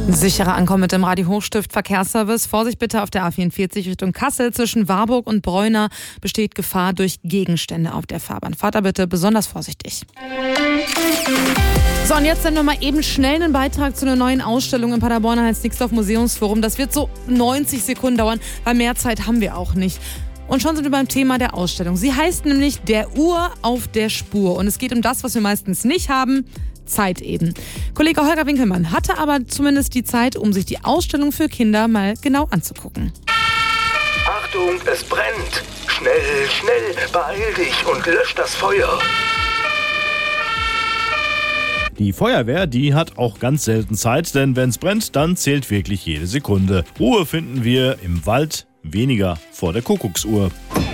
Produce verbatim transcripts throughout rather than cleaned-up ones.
Sicherer Ankommen mit dem Radio Hochstift Verkehrsservice. Vorsicht bitte auf der A vierundvierzig Richtung Kassel. Zwischen Warburg und Bräuner besteht Gefahr durch Gegenstände auf der Fahrbahn. Fahrt da bitte besonders vorsichtig. So, und jetzt dann nochmal eben schnell einen Beitrag zu einer neuen Ausstellung im Paderborner Heinz-Nixdorf Museumsforum. Das wird so neunzig Sekunden dauern, weil mehr Zeit haben wir auch nicht. Und schon sind wir beim Thema der Ausstellung. Sie heißt nämlich Der Uhr auf der Spur. Und es geht um das, was wir meistens nicht haben. Zeit eben. Kollege Holger Winkelmann hatte aber zumindest die Zeit, um sich die Ausstellung für Kinder mal genau anzugucken. Achtung, es brennt! Schnell, schnell, beeil dich und lösch das Feuer! Die Feuerwehr, die hat auch ganz selten Zeit, denn wenn es brennt, dann zählt wirklich jede Sekunde. Ruhe finden wir im Wald, weniger vor der Kuckucksuhr.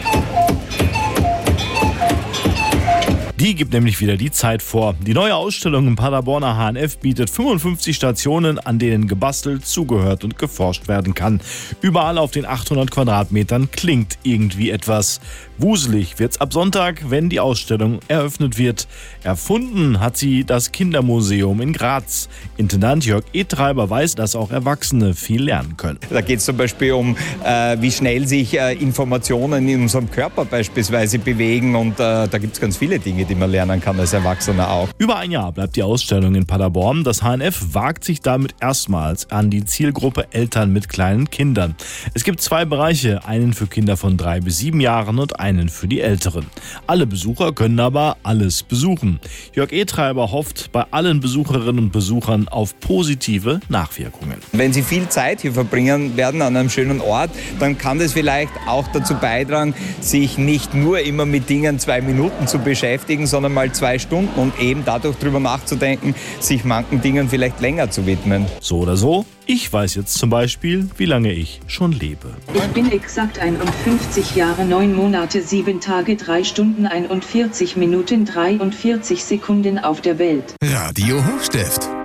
Die gibt nämlich wieder die Zeit vor. Die neue Ausstellung im Paderborner H N F bietet fünfundfünfzig Stationen, an denen gebastelt, zugehört und geforscht werden kann. Überall auf den achthundert Quadratmetern klingt irgendwie etwas. Wuselig wird's ab Sonntag, wenn die Ausstellung eröffnet wird. Erfunden hat sie das Kindermuseum in Graz. Intendant Jörg Etreiber weiß, dass auch Erwachsene viel lernen können. Da geht es zum Beispiel um, äh, wie schnell sich äh, Informationen in unserem Körper beispielsweise bewegen. Und äh, da gibt es ganz viele Dinge, die man lernen kann als Erwachsener auch. Über ein Jahr bleibt die Ausstellung in Paderborn. Das H N F wagt sich damit erstmals an die Zielgruppe Eltern mit kleinen Kindern. Es gibt zwei Bereiche, einen für Kinder von drei bis sieben Jahren und einen für die Älteren. Alle Besucher können aber alles besuchen. Jörg Etreiber hofft bei allen Besucherinnen und Besuchern auf positive Nachwirkungen. Wenn Sie viel Zeit hier verbringen werden an einem schönen Ort, dann kann das vielleicht auch dazu beitragen, sich nicht nur immer mit Dingen zwei Minuten zu beschäftigen, sondern mal zwei Stunden und eben dadurch drüber nachzudenken, sich manchen Dingen vielleicht länger zu widmen. So oder so, ich weiß jetzt zum Beispiel, wie lange ich schon lebe. Ich bin exakt einundfünfzig Jahre, neun Monate, sieben Tage, drei Stunden, einundvierzig Minuten, dreiundvierzig Sekunden auf der Welt. Radio Hochstift.